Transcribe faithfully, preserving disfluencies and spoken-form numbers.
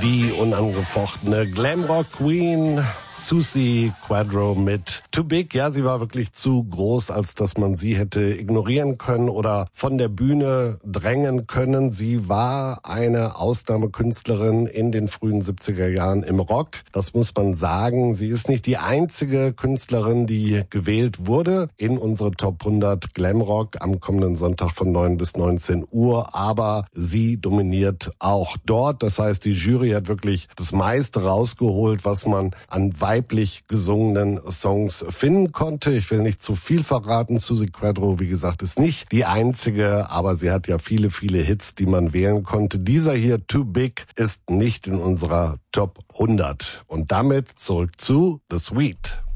Die unangefochtene Glamrock Queen Suzi Quatro mit Too Big. Ja, sie war wirklich zu groß, als dass man sie hätte ignorieren können oder von der Bühne drängen können. Sie war eine Ausnahmekünstlerin in den frühen siebziger Jahren im Rock. Das muss man sagen. Sie ist nicht die einzige Künstlerin, die gewählt wurde in unsere Top hundert Glamrock am kommenden Sonntag von neun bis neunzehn Uhr. Aber sie dominiert auch dort. Das heißt, die Jury hat wirklich das meiste rausgeholt, was man an weiblich gesungenen Songs finden konnte. Ich will nicht zu viel verraten. Suzi Quatro, wie gesagt, ist nicht die einzige, aber sie hat ja viele, viele Hits, die man wählen konnte. Dieser hier, Too Big, ist nicht in unserer Top hundert. Und damit zurück zu The Sweet.